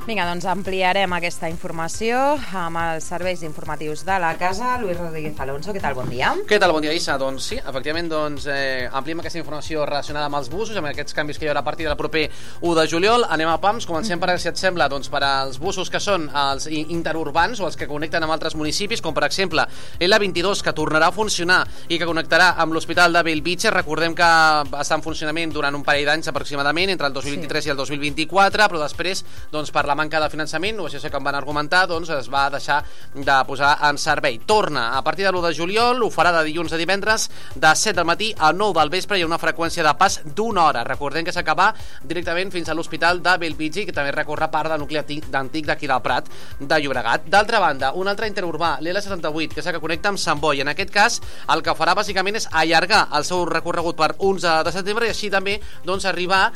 Vinga, doncs ampliarem aquesta informació amb els serveis informatius de la casa. Lluís Rodríguez Alonso, què tal? Bon dia. Què tal? Bon dia, Issa. Doncs sí, efectivament, ampliem aquesta informació relacionada amb els busos, amb aquests canvis que hi haurà a partir del proper 1 de juliol. Anem a PAMS, comencem per, si et sembla, doncs, per als busos que són els interurbans o els que connecten amb altres municipis, com per exemple l'A22, que tornarà a funcionar i que connectarà amb l'Hospital de Bellvitge. Recordem que va estar en funcionament durant un parell d'anys aproximadament, entre el 2023 i el 2024, però després, doncs, per la manca de finançament, o això que em van argumentar, doncs es va deixar de posar en servei. Torna a partir de l'1 de juliol, ho farà de dilluns a divendres, de 7 del matí a 9 del vespre, i una freqüència de pas d'1 hora. Recordem que s'acaba directament fins a l'Hospital de Bellvitge, que també recorre part del nucli antic d'aquí del Prat de Llobregat. D'altra banda, un altre interurbà, l'L78, que és el que connecta amb Sant Boi. En aquest cas, el que farà bàsicament és allargar el seu recorregut per 11 de setembre i així també doncs, arribar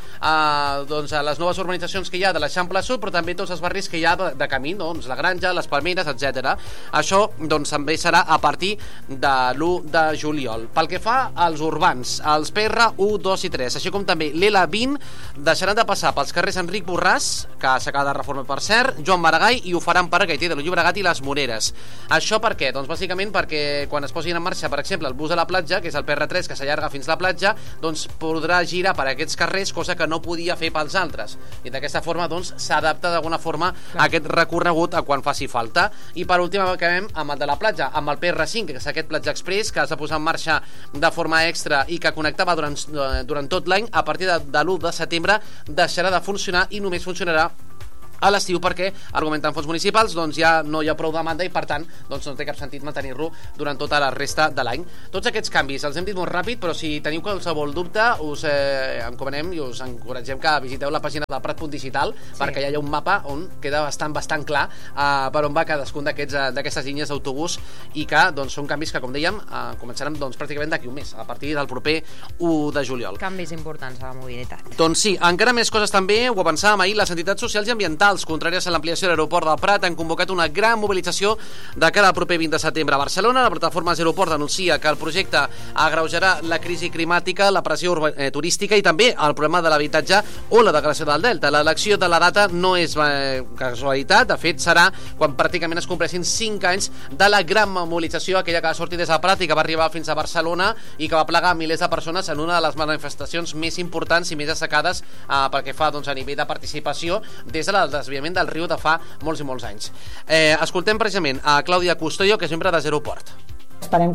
a les noves urbanitzacions que hi ha de l'Eixample Sud, però també tots els barris que hi ha de camí, doncs, la Granja, les Palmeres, etc. Això doncs, també serà a partir de l'1 de juliol. Pel que fa als urbans, els PR 1, 2 i 3, així com també l'L20, deixaran de passar pels carrers Enric Borràs, que s'acaba de reformar per cert, Joan Maragall, i ho faran per Gaiter de Llobregat i les Moreres. Això per què? Doncs bàsicament perquè quan es posin en marxa, per exemple, el bus de la platja, que és el PR3, que s'allarga fins a la platja, doncs podrà girar per aquests carrers, cosa que no podia fer pels altres. I d'aquesta forma doncs s'adapta d'alguna forma a aquest recorregut a quan faci falta. I per últim acabem amb el de la platja, amb el PR5, que és aquest Platja Express, que s'ha posat en marxa de forma extra i que connectava durant tot l'any. A partir de l'1 de setembre deixarà de funcionar i només funcionarà a l'estiu perquè, argumentant fons municipals, doncs ja no hi ha prou demanda i per tant doncs no té cap sentit mantenir-lo durant tota la resta de l'any. Tots aquests canvis els hem dit molt ràpid, però si teniu qualsevol dubte us encomanem i us encoratgem que visiteu la pàgina de Prat.digital, perquè ja hi ha un mapa on queda bastant clar per on va cadascun d'aquestes línies d'autobús i que doncs, són canvis que, com dèiem, començaran doncs, pràcticament d'aquí un mes, a partir del proper 1 de juliol. Canvis importants a la mobilitat. Doncs sí, encara més coses també, ho avançàvem ahir, les entitats socials i ambientals contràries a l'ampliació de l'aeroport del Prat han convocat una gran mobilització de cara al proper 20 de setembre a Barcelona. La plataforma Aeroport denuncia que el projecte agreujarà la crisi climàtica, la pressió turística i també el problema de l'habitatge o la degradació del Delta. L'elecció de la data no és casualitat, de fet serà quan pràcticament es compleixin 5 anys de la gran mobilització, aquella que va sortir des del Prat i que va arribar fins a Barcelona i que va plegar milers de persones en una de les manifestacions més importants i més destacades pel que fa doncs, a nivell de participació des de el desviament del riu de fa molts i molts anys. Escoltem precisament a Clàudia Custodio, que és membre de Aeroport. Esperem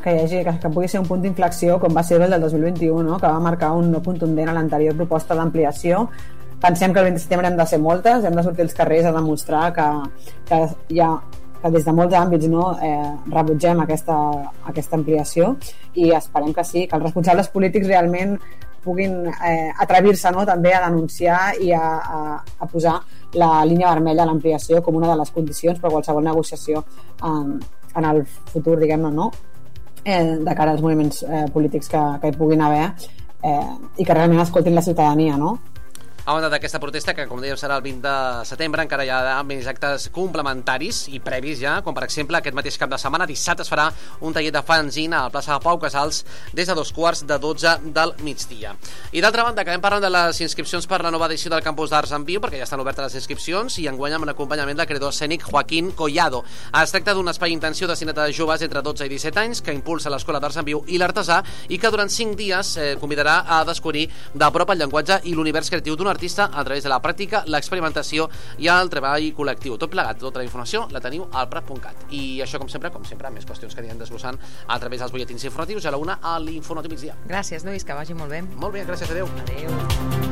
que pugui ser un punt d'inflexió com va ser el del 2021, no? Que va marcar un no contundent a l'anterior proposta d'ampliació. Pensem que el 20 de setembre hem de ser moltes, hem de sortir als carrers a demostrar que des de molts àmbits rebutgem aquesta ampliació i esperem que sí, que els responsables polítics realment puguin atrevir-se també a denunciar i a posar la línia vermella a l'ampliació com una de les condicions per a qualsevol negociació en el futur, diguem-ne, no? De cara als moviments polítics que hi puguin haver i que realment escoltin la ciutadania, no? A banda d'aquesta protesta, que com dèiem serà el 20 de setembre, encara hi ha més actes complementaris i previs ja, com per exemple aquest mateix cap de setmana, dissabte es farà un taller de fanzine a la plaça de Pau Casals des de 2:45 del migdia. I d'altra banda, acabem parlant de les inscripcions per la nova edició del Campus d'Arts en Viu, perquè ja estan obertes les inscripcions i enguany amb l'acompanyament del creador escènic Joaquín Collado. Es tracta d'un espai intensiu destinat a joves entre 12 i 17 anys que impulsa l'Escola d'Arts en Viu i l'Artesà i que durant 5 dies convidarà a descobrir de prop el llenguatge i l'univers creatiu d'un artista a través de la pràctica, l'experimentació i el treball col·lectiu. Tot plegat, tota la informació la teniu al Prat.cat. I això, com sempre, més qüestions que anirem desglossant a través dels butlletins informatius a la 1 a l'Informatiu migdia. Gràcies, Lluís, que vagi molt bé. Molt bé, gràcies, adeu. Adeu.